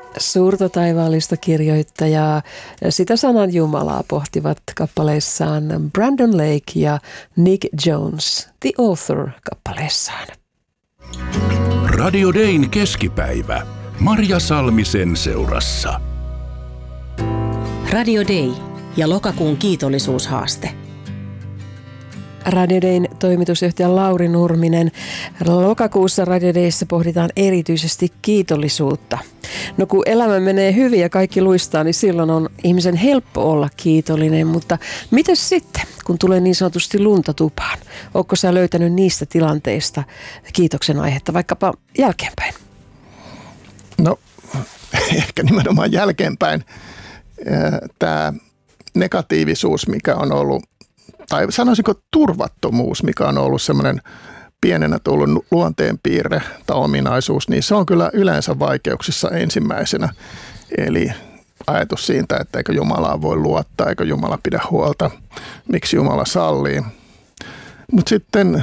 Suurta taivaallista kirjoittajaa, sitä sanan Jumalaa pohtivat kappaleissaan Brandon Lake ja Nick Jones, The Author-kappaleessaan. Radio Dayn keskipäivä. Marja Salmisen seurassa. Radio Day ja lokakuun kiitollisuushaaste. Radio Dayn toimitusjohtaja Lauri Nurminen. Lokakuussa Radio Dayssä pohditaan erityisesti kiitollisuutta. No kun elämä menee hyvin ja kaikki luistaa, niin silloin on ihmisen helppo olla kiitollinen. Mutta mitäs sitten, kun tulee niin sanotusti lunta tupaan? Ootko sä löytänyt niistä tilanteista kiitoksen aihetta vaikkapa jälkeenpäin? No ehkä nimenomaan jälkeenpäin. Tämä negatiivisuus, mikä on ollut, tai sanoisinko turvattomuus, mikä on ollut semmoinen pienenä tullut luonteenpiirre tai ominaisuus, niin se on kyllä yleensä vaikeuksissa ensimmäisenä. Eli ajatus siitä, että eikö Jumalaa voi luottaa, eikö Jumala pidä huolta, miksi Jumala sallii. Mutta sitten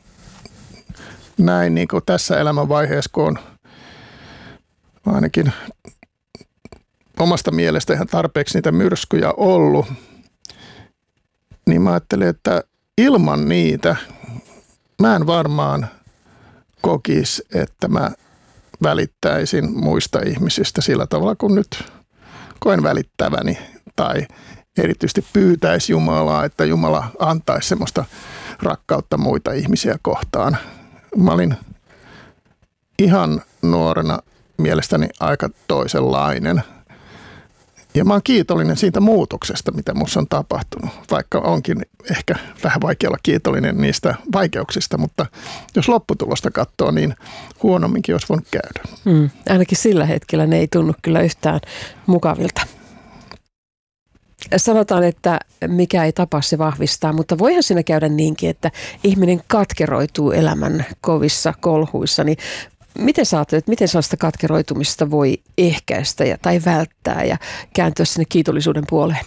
näin niin kuin tässä elämänvaiheessa, kun on ainakin omasta mielestä ihan tarpeeksi niitä myrskyjä ollut, niin mä ajattelin, että ilman niitä mä en varmaan kokisi, että mä välittäisin muista ihmisistä sillä tavalla, kun nyt koen välittäväni tai erityisesti pyytäisi Jumalaa, että Jumala antaisi semmoista rakkautta muita ihmisiä kohtaan. Mä olin ihan nuorena mielestäni aika toisenlainen. Ja mä oon kiitollinen siitä muutoksesta, mitä musta on tapahtunut, vaikka onkin ehkä vähän vaikea olla kiitollinen niistä vaikeuksista, mutta jos lopputulosta katsoo, niin huonomminkin olisi voinut käydä. Ainakin sillä hetkellä ne ei tunnu kyllä yhtään mukavilta. Sanotaan, että mikä ei tapa se vahvistaa, mutta voihan siinä käydä niinkin, että ihminen katkeroituu elämän kovissa kolhuissa, niin miten sä ajattelet, miten sellaista katkeroitumista voi ehkäistä tai välttää ja kääntyä sinne kiitollisuuden puoleen?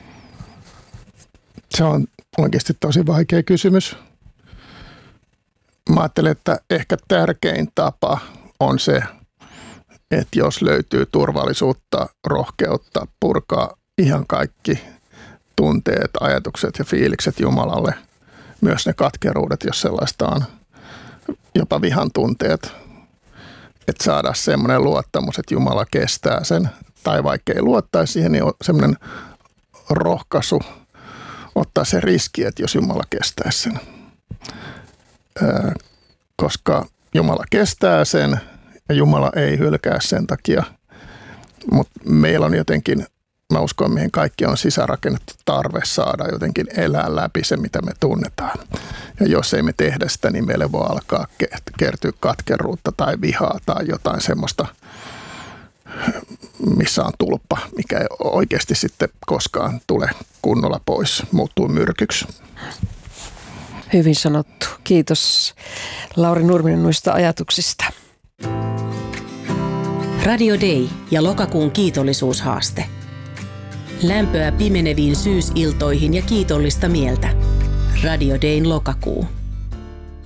Se on oikeasti tosi vaikea kysymys. Mä ajattelen, että ehkä tärkein tapa on se, että jos löytyy turvallisuutta, rohkeutta, purkaa ihan kaikki tunteet, ajatukset ja fiilikset Jumalalle, myös ne katkeruudet, jos sellaista on, jopa vihan tunteet, että saada semmoinen luottamus, että Jumala kestää sen, tai vaikka ei luottaisi siihen, niin on semmoinen rohkaisu ottaa se riski, että jos Jumala kestää sen. Koska Jumala kestää sen ja Jumala ei hylkää sen takia, mutta meillä on jotenkin, mä uskon, mihin kaikki on sisäänrakennettu tarve saada jotenkin elää läpi se, mitä me tunnetaan. Ja jos ei me tehdä sitä, niin meille voi alkaa kertyä katkeruutta tai vihaa tai jotain semmoista, missä on tulppa, mikä ei oikeasti sitten koskaan tule kunnolla pois, muuttuu myrkyksi. Hyvin sanottu. Kiitos Lauri Nurminen noista ajatuksista. Radio Day ja lokakuun kiitollisuushaaste. Lämpöä pimeneviin syysiltoihin ja kiitollista mieltä. Radio Dayn lokakuu.